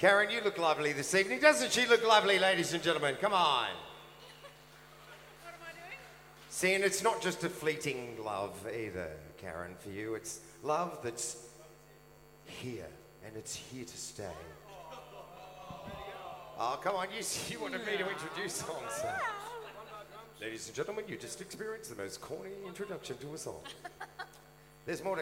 Karen, you look lovely this evening. Doesn't she look lovely, ladies and gentlemen? Come on. What am I doing? See, and it's not just a fleeting love either, Karen, for you. It's love that's here, and it's here to stay. Oh, come on, you wanted me to introduce songs. So. Ladies and gentlemen, you just experienced the most corny introduction to a song. There's more to